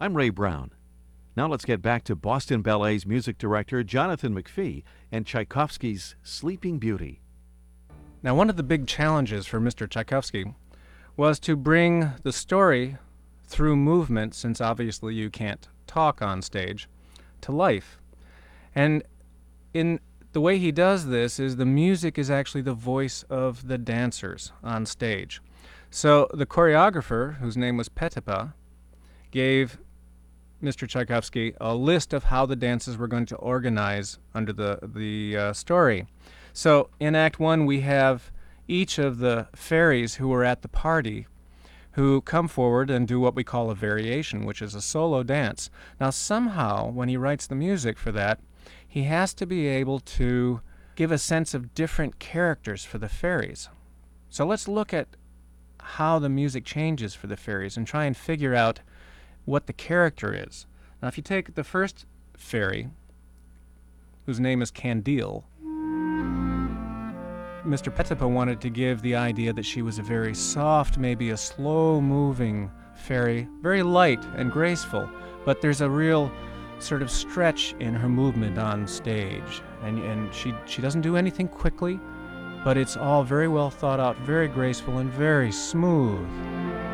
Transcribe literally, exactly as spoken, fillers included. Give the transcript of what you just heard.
I'm Ray Brown. Now let's get back to Boston Ballet's music director Jonathan McPhee and Tchaikovsky's Sleeping Beauty. Now, one of the big challenges for Mister Tchaikovsky was to bring the story through movement, since obviously you can't talk on stage, to life. And in the way he does this is the music is actually the voice of the dancers on stage. So the choreographer, whose name was Petipa, gave Mister Tchaikovsky a list of how the dances were going to organize under the, the uh, story. So in Act One, we have each of the fairies who were at the party who come forward and do what we call a variation, which is a solo dance. Now somehow, when he writes the music for that, he has to be able to give a sense of different characters for the fairies. So let's look at how the music changes for the fairies and try and figure out what the character is. Now if you take the first fairy, whose name is Candile, Mister Petipa wanted to give the idea that she was a very soft, maybe a slow-moving fairy, very light and graceful, but there's a real sort of stretch in her movement on stage, and, and she, she doesn't do anything quickly, but it's all very well thought out, very graceful, and very smooth.